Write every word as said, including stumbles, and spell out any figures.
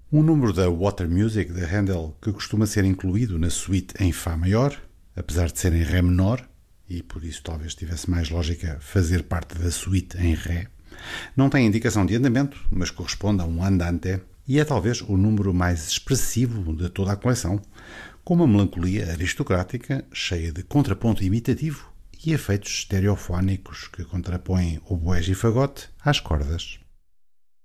Um número da Water Music de Handel que costuma ser incluído na suíte em Fá maior, apesar de ser em Ré menor, e por isso talvez tivesse mais lógica fazer parte da suíte em Ré, não tem indicação de andamento, mas corresponde a um andante e é talvez o número mais expressivo de toda a coleção, com uma melancolia aristocrática cheia de contraponto imitativo e efeitos estereofónicos que contrapõem oboés e fagote às cordas.